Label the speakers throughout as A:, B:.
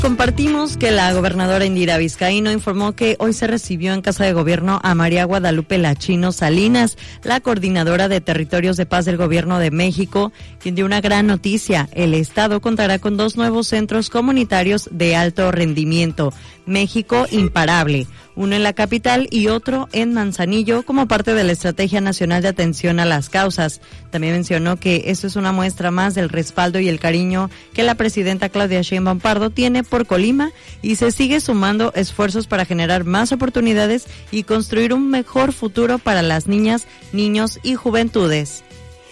A: Compartimos que la gobernadora Indira Vizcaíno informó que hoy se recibió en Casa de Gobierno a María Guadalupe Lachino Salinas, la coordinadora de Territorios de Paz del Gobierno de México, quien dio una gran noticia. El Estado contará con 2 nuevos centros comunitarios de alto rendimiento, México Imparable, uno en la capital y otro en Manzanillo, como parte de la Estrategia Nacional de Atención a las Causas. También mencionó que esto es una muestra más del respaldo y el cariño que la presidenta Claudia Sheinbaum Pardo tiene por Colima y se sigue sumando esfuerzos para generar más oportunidades y construir un mejor futuro para las niñas, niños y juventudes.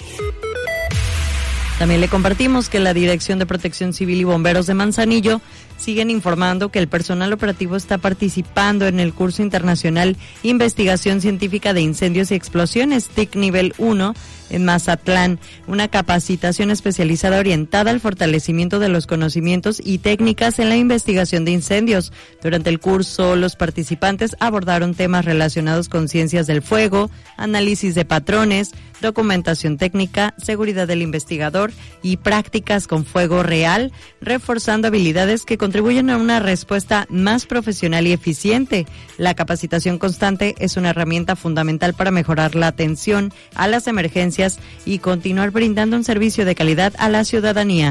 A: También le compartimos que la Dirección de Protección Civil y Bomberos de Manzanillo siguen informando que el personal operativo está participando en el curso internacional Investigación Científica de Incendios y Explosiones, TIC Nivel 1, en Mazatlán, una capacitación especializada orientada al fortalecimiento de los conocimientos y técnicas en la investigación de incendios. Durante el curso, los participantes abordaron temas relacionados con ciencias del fuego, análisis de patrones, documentación técnica, seguridad del investigador y prácticas con fuego real, reforzando habilidades que contribuyen a una respuesta más profesional y eficiente. La capacitación constante es una herramienta fundamental para mejorar la atención a las emergencias y continuar brindando un servicio de calidad a la ciudadanía.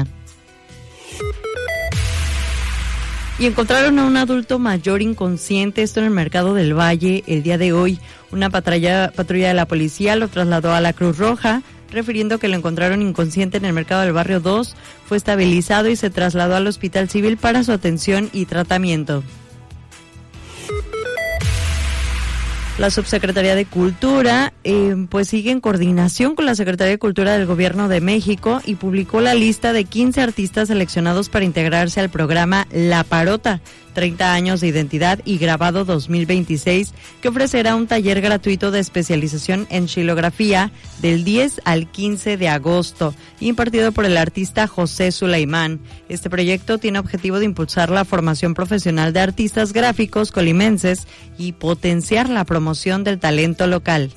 A: Y encontraron a un adulto mayor inconsciente, esto en el Mercado del Valle, el día de hoy. Una patrulla de la policía lo trasladó a la Cruz Roja, refiriendo que lo encontraron inconsciente en el Mercado del Barrio 2, fue estabilizado y se trasladó al Hospital Civil para su atención y tratamiento. La Subsecretaría de Cultura pues sigue en coordinación con la Secretaría de Cultura del Gobierno de México y publicó la lista de 15 artistas seleccionados para integrarse al programa La Parota, 30 años de identidad y grabado 2026, que ofrecerá un taller gratuito de especialización en xilografía del 10 al 15 de agosto, impartido por el artista José Sulaimán. Este proyecto tiene objetivo de impulsar la formación profesional de artistas gráficos colimenses y potenciar la promoción del talento local.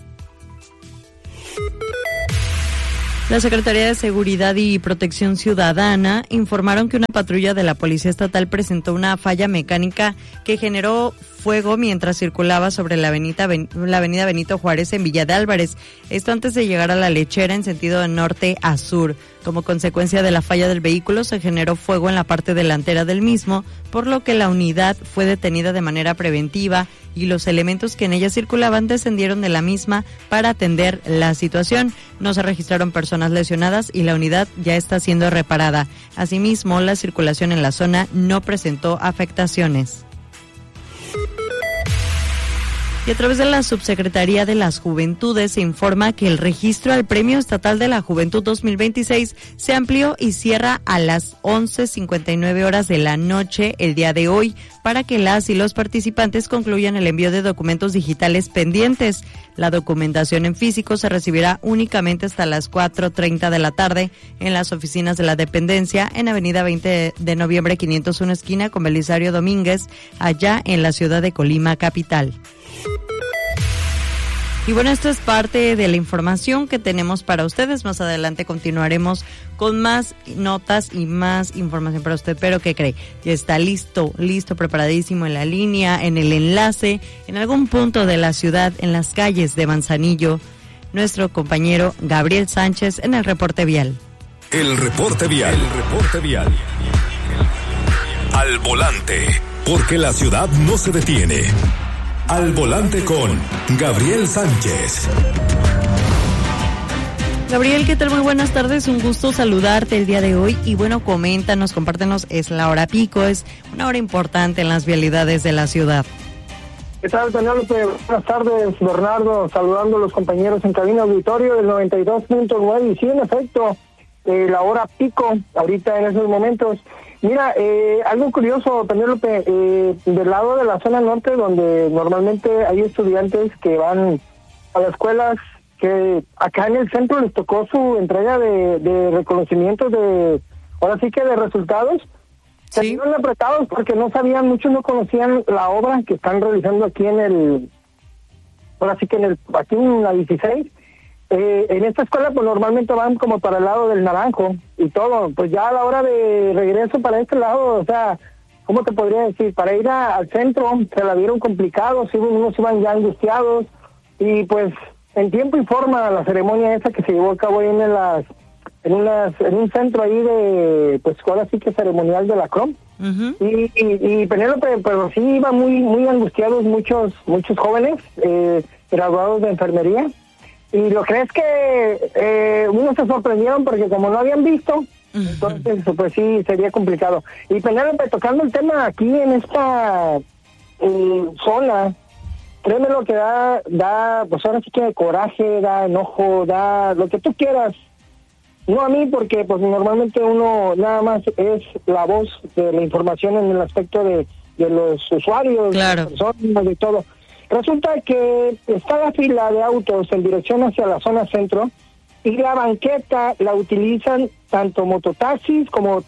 A: La Secretaría de Seguridad y Protección Ciudadana informaron que una patrulla de la Policía Estatal presentó una falla mecánica que generó fuego mientras circulaba sobre la avenida Benito Juárez en Villa de Álvarez. Esto antes de llegar a La Lechera en sentido de norte a sur. Como consecuencia de la falla del vehículo se generó fuego en la parte delantera del mismo, por lo que la unidad fue detenida de manera preventiva y los elementos que en ella circulaban descendieron de la misma para atender la situación. No se registraron personas lesionadas y la unidad ya está siendo reparada. Asimismo, la circulación en la zona no presentó afectaciones. Y a través de la Subsecretaría de las Juventudes se informa que el registro al Premio Estatal de la Juventud 2026 se amplió y cierra a las 11:59 horas de la noche el día de hoy para que las y los participantes concluyan el envío de documentos digitales pendientes. La documentación en físico se recibirá únicamente hasta las 4:30 de la tarde en las oficinas de la dependencia en Avenida 20 de Noviembre 501 esquina con Belisario Domínguez, allá en la ciudad de Colima, capital. Y bueno, esto es parte de la información que tenemos para ustedes. Más adelante continuaremos con más notas y más información para usted. Pero ¿qué cree? Ya está listo, preparadísimo en la línea, en el enlace, en algún punto de la ciudad, en las calles de Manzanillo, nuestro compañero Gabriel Sánchez en el reporte vial.
B: El reporte vial. Al volante, porque la ciudad no se detiene. Al volante con Gabriel Sánchez.
A: Gabriel, ¿qué tal? Muy buenas tardes, un gusto saludarte el día de hoy. Y bueno, compártenos, es la hora pico, es una hora importante en las vialidades de la ciudad.
C: ¿Qué tal, Penélope? Buenas tardes, Bernardo, saludando a los compañeros en cabina auditorio del 92.9. Y sí, en efecto, la hora pico, ahorita en esos momentos. Mira, algo curioso, Penélope, del lado de la zona norte, donde normalmente hay estudiantes que van a las escuelas, que acá en el centro les tocó su entrega de reconocimientos ahora sí que de resultados. Se vieron apretados porque no sabían, muchos no conocían la obra que están realizando aquí aquí en la 16. En esta escuela pues normalmente van como para el lado del Naranjo y todo, pues ya a la hora de regreso para este lado, o sea, ¿cómo te podría decir? Para ir al centro se la vieron complicados, unos iban ya angustiados, y pues en tiempo y forma la ceremonia esa que se llevó a cabo ahí en un centro ahí de, pues ahora sí que ceremonial de la CROM.
A: Uh-huh.
C: Y Penélope, pero sí iban muy angustiados muchos jóvenes graduados de enfermería, y lo que es que unos se sorprendieron porque como no habían visto, entonces pues sí sería complicado. Y Penélope, tocando el tema aquí en esta zona, créeme lo que da, pues ahora sí que coraje, da enojo, da lo que tú quieras. No a mí, porque pues normalmente uno nada más es la voz de la información en el aspecto de los usuarios,
A: claro,
C: de las personas, de todo. Resulta que está la fila de autos en dirección hacia la zona centro, y la banqueta la utilizan tanto mototaxis como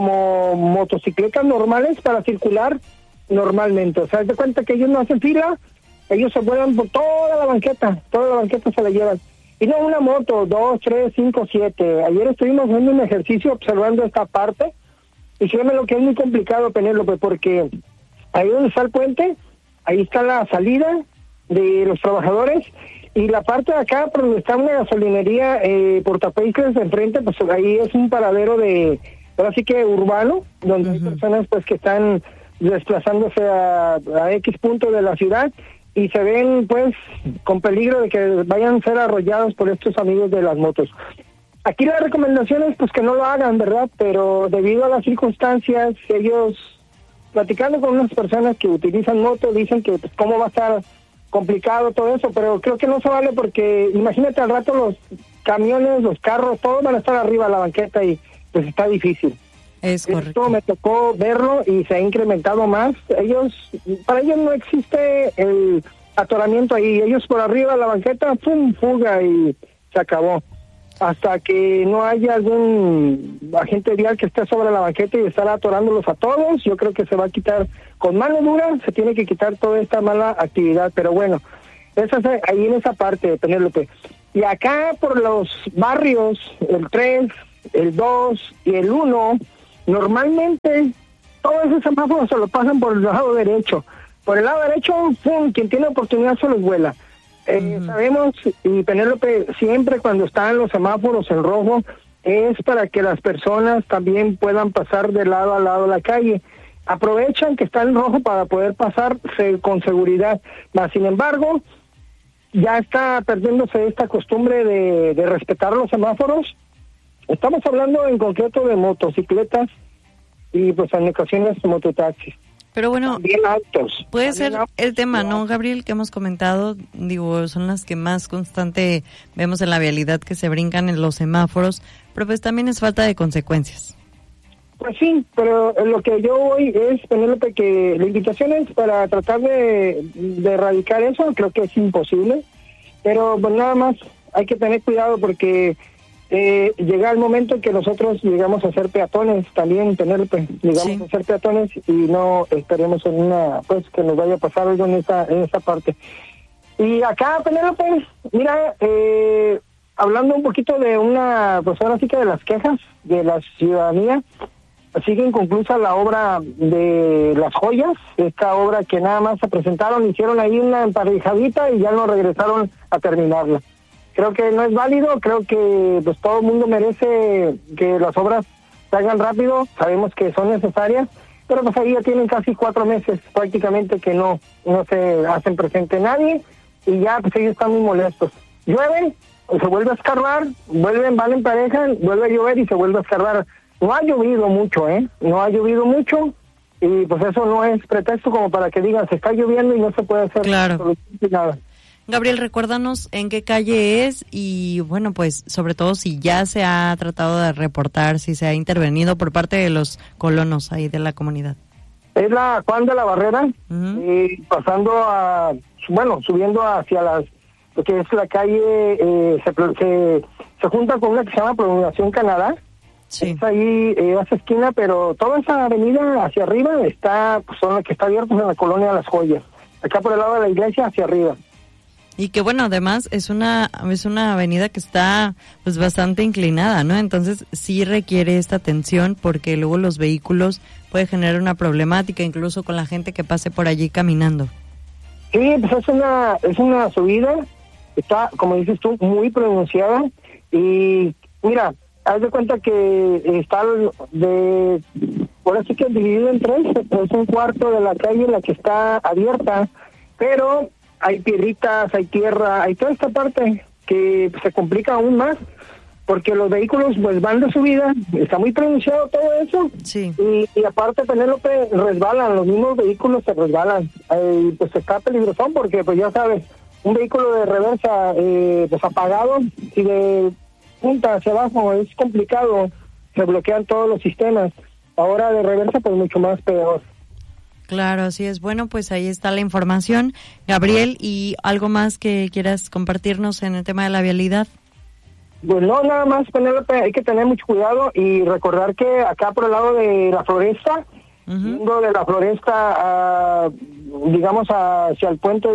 C: motocicletas normales para circular normalmente. O sea, haz de cuenta que ellos no hacen fila, ellos se vuelan por toda la banqueta se la llevan. Y no una moto, 2, 3, 5, 7. Ayer estuvimos haciendo un ejercicio observando esta parte, y créeme lo que es muy complicado, Penélope, porque ahí donde está el puente, ahí está la salida de los trabajadores, y la parte de acá, por donde está una gasolinería, Portapeicles, enfrente, pues ahí es un paradero ahora sí que urbano, donde hay personas pues que están desplazándose a X punto de la ciudad, y se ven pues con peligro de que vayan a ser arrollados por estos amigos de las motos. Aquí la recomendación es pues que no lo hagan, ¿verdad? Pero debido a las circunstancias, ellos, platicando con unas personas que utilizan moto, dicen que pues cómo va a estar complicado todo eso, pero creo que no se vale, porque imagínate al rato los camiones, los carros, todos van a estar arriba de la banqueta, y pues está difícil.
A: Es correcto.
C: Esto me tocó verlo y se ha incrementado más. Para ellos no existe el atoramiento ahí. Ellos por arriba de la banqueta, ¡pum!, fuga, y se acabó. Hasta que no haya algún agente vial que esté sobre la banqueta y estar atorándolos a todos, yo creo que se va a quitar con mano dura, se tiene que quitar toda esta mala actividad. Pero bueno, eso es ahí en esa parte, Penélope. Y acá por los barrios, el 3, el 2 y el 1, normalmente todos esos semáforos se los pasan por el lado derecho. Por el lado derecho, ¡pum!, quien tiene oportunidad se los vuela. Sabemos, y Penélope, siempre cuando están los semáforos en rojo, es para que las personas también puedan pasar de lado a lado la calle. Aprovechan que está en rojo para poder pasar con seguridad. Mas, sin embargo, ya está perdiéndose esta costumbre de respetar los semáforos. Estamos hablando en concreto de motocicletas y pues en ocasiones mototaxis.
A: Pero bueno,
C: también autos.
A: Puede ser el tema, ¿no, Gabriel? Que hemos comentado, digo, son las que más constante vemos en la vialidad, que se brincan en los semáforos, pero pues también es falta de consecuencias.
C: Pues sí, pero lo que yo voy es, Penélope, que la invitación es para tratar de erradicar eso. Creo que es imposible, pero pues nada más hay que tener cuidado, porque llega el momento en que nosotros llegamos a ser peatones también, Penélope, llegamos a ser peatones, y no esperemos pues que nos vaya a pasar algo en esa parte. Y acá, Penélope, mira, hablando un poquito de pues ahora sí que de las quejas de la ciudadanía, sigue inconclusa la obra de Las Joyas, esta obra que nada más se presentaron, hicieron ahí una emparejadita y ya no regresaron a terminarla. Creo que no es válido, creo que pues todo el mundo merece que las obras se hagan rápido, sabemos que son necesarias, pero pues ahí ya tienen casi 4 meses prácticamente que no se hacen presente nadie, y ya pues ellos están muy molestos. Llueve, se vuelve a escarbar, van en pareja, vuelve a llover y se vuelve a escarbar. No ha llovido mucho, no ha llovido mucho, y pues eso no es pretexto como para que digan se está lloviendo y no se puede hacer nada.
A: Gabriel, recuérdanos en qué calle es, y bueno, pues sobre todo si ya se ha tratado de reportar, si se ha intervenido por parte de los colonos ahí de la comunidad.
C: Es la Juan de la Barrera, pasando subiendo hacia lo que es la calle, se junta con una que se llama Prolongación Canadá. Sí. Es ahí, esa esquina, pero toda esa avenida hacia arriba son las que está abierta en la colonia Las Joyas, acá por el lado de la iglesia hacia arriba.
A: Y que bueno, además es una avenida que está pues bastante inclinada, ¿no? Entonces sí requiere esta atención porque luego los vehículos puede generar una problemática incluso con la gente que pase por allí caminando.
C: Sí, pues es una subida, está, como dices tú, muy pronunciada y mira, haz de cuenta que está por así que dividido en tres, es un cuarto de la calle la que está abierta, pero hay piedritas, hay tierra, hay toda esta parte que se complica aún más porque los vehículos pues van de subida, está muy pronunciado todo eso,
A: sí.
C: y aparte Penélope resbalan, los mismos vehículos se resbalan, pues está peligrosón porque pues ya sabes, un vehículo de reversa pues apagado y de punta hacia abajo es complicado, se bloquean todos los sistemas, ahora de reversa pues mucho más peor.
A: Claro, así es. Bueno, pues ahí está la información. Gabriel, ¿y algo más que quieras compartirnos en el tema de la vialidad?
C: Pues no, nada más, Penélope, hay que tener mucho cuidado y recordar que acá por el lado de la Floresta, yendo de la Floresta digamos hacia el puente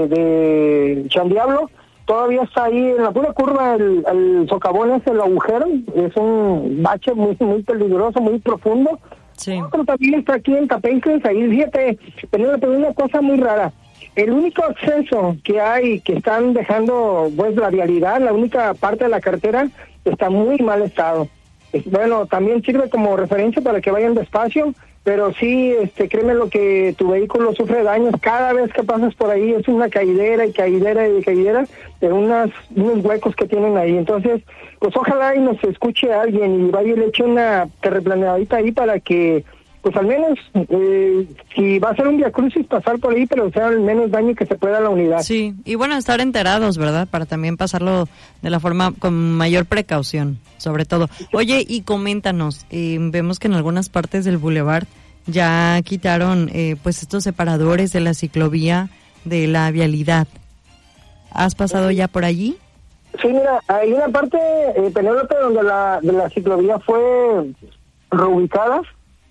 C: de Chandiablo, todavía está ahí en la pura curva el socavón es el agujero, es un bache muy muy peligroso, muy profundo.
A: Sí.
C: Otro también está aquí en Capencles, ahí fíjate, Penélope, una cosa muy rara. El único acceso que hay, que están dejando pues la vialidad, la única parte de la carretera está muy mal estado. Bueno, también sirve como referencia para que vayan despacio, pero sí, créeme lo que tu vehículo sufre daños cada vez que pasas por ahí, es una caidera y caidera y caidera de unos huecos que tienen ahí. Entonces, pues ojalá y nos escuche alguien y vaya y le eche una terraplanadita ahí para que pues al menos, si va a ser un viacrucis, pasar por ahí, pero sea el menos daño que se pueda a la unidad.
A: Sí, y bueno, estar enterados, ¿verdad? Para también pasarlo de la forma con mayor precaución, sobre todo. Oye, y coméntanos, vemos que en algunas partes del bulevar ya quitaron pues estos separadores de la ciclovía de la vialidad. ¿Has pasado ya por allí?
C: Sí, mira, hay una parte, Penélope, donde la ciclovía fue reubicada.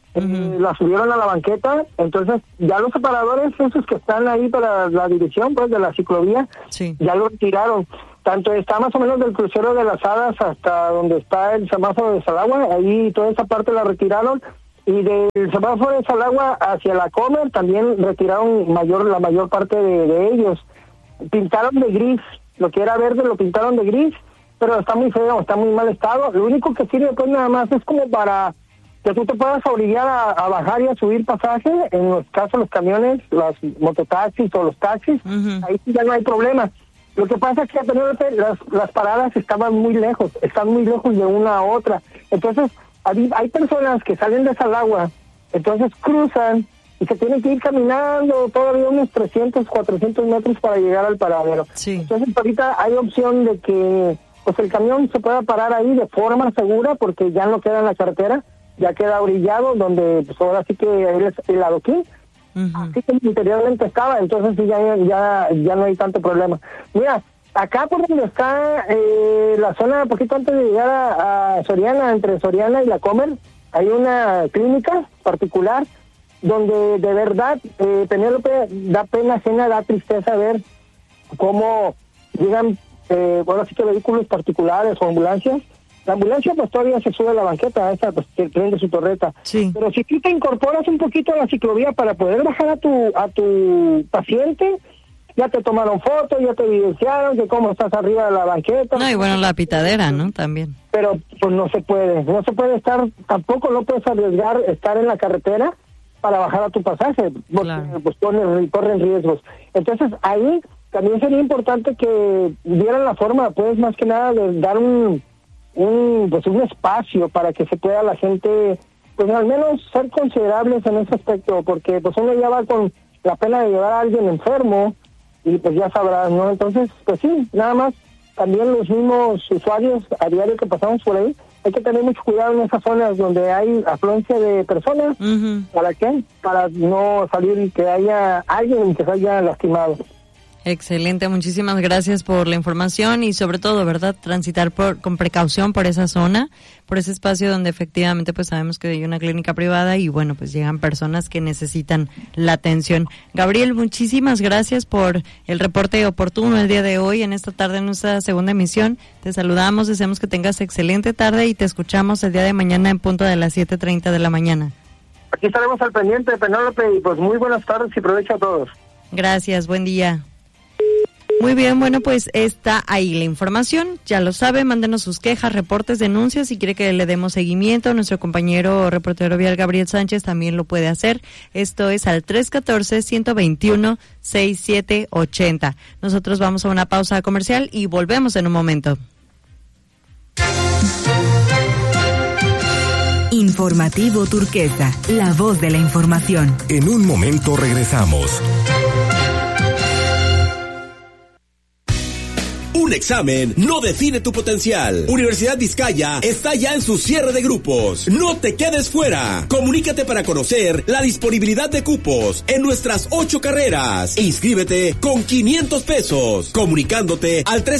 C: La subieron a la banqueta, entonces ya los separadores esos que están ahí para la dirección pues de la ciclovía, sí, ya lo retiraron. Tanto está más o menos del crucero de las Hadas hasta donde está el semáforo de Salagua, ahí toda esa parte la retiraron, y del semáforo de Salagua hacia la Comer también retiraron la mayor parte de ellos. Pintaron de gris, lo que era verde lo pintaron de gris, pero está muy feo, está muy mal estado. Lo único que sirve pues nada más es como para que tú te puedas obligar a bajar y a subir pasaje, en los casos los camiones, los mototaxis o los taxis, ahí sí ya no hay problema. Lo que pasa es que las paradas estaban muy lejos, están muy lejos de una a otra. Entonces, hay personas que salen de Salagua, entonces cruzan y se tienen que ir caminando todavía unos 300, 400 metros para llegar al paradero.
A: Sí.
C: Entonces, ahorita hay opción de que pues el camión se pueda parar ahí de forma segura porque ya no queda en la carretera, ya queda orillado, donde pues ahora sí que es el adoquín, así como anteriormente estaba, entonces sí ya no hay tanto problema. Mira, acá por donde está la zona, un poquito antes de llegar a Soriana, entre Soriana y la Comer, hay una clínica particular, donde de verdad, Penélope, da pena ajena, da tristeza ver cómo llegan, bueno, sí que vehículos particulares o ambulancias. La ambulancia pues todavía se sube a la banqueta, esa pues que prende su torreta. Sí. Pero si tú te incorporas un poquito a la ciclovía para poder bajar a tu paciente, ya te tomaron fotos, ya te evidenciaron que cómo estás arriba de la banqueta.
A: No, y bueno, la pitadera, ¿no? También.
C: Pero pues no se puede estar, tampoco no puedes arriesgar estar en la carretera para bajar a tu pasaje, porque claro, pues corren riesgos. Entonces ahí también sería importante que dieran la forma, pues más que nada, de dar un espacio para que se pueda la gente, pues al menos ser considerables en ese aspecto, porque pues uno ya va con la pena de llevar a alguien enfermo y pues ya sabrás, ¿no? Entonces, pues sí, nada más, también los mismos usuarios a diario que pasamos por ahí, hay que tener mucho cuidado en esas zonas donde hay afluencia de personas. ¿Para qué? Para no salir y que haya alguien que se haya lastimado.
A: Excelente, muchísimas gracias por la información y sobre todo, ¿verdad?, transitar con precaución por esa zona, por ese espacio donde efectivamente pues sabemos que hay una clínica privada y bueno, pues llegan personas que necesitan la atención. Gabriel, muchísimas gracias por el reporte oportuno el día de hoy, en esta tarde, en nuestra segunda emisión. Te saludamos, deseamos que tengas excelente tarde y te escuchamos el día de mañana en punto de las 7:30 de la mañana.
C: Aquí estaremos al pendiente, Penélope, y pues muy buenas tardes y provecho a todos.
A: Gracias, buen día. Muy bien, bueno, pues está ahí la información, ya lo sabe, mándenos sus quejas, reportes, denuncias, si quiere que le demos seguimiento, nuestro compañero reportero vial Gabriel Sánchez también lo puede hacer, esto es al 314-121-6780. Nosotros vamos a una pausa comercial y volvemos en un momento.
D: Informativo Turquesa, la voz de la información.
B: En un momento regresamos.
E: Un examen no define tu potencial. Universidad Vizcaya está ya en su cierre de grupos. No te quedes fuera. Comunícate para conocer la disponibilidad de cupos en nuestras 8 carreras. Inscríbete con 500 pesos. Comunicándote al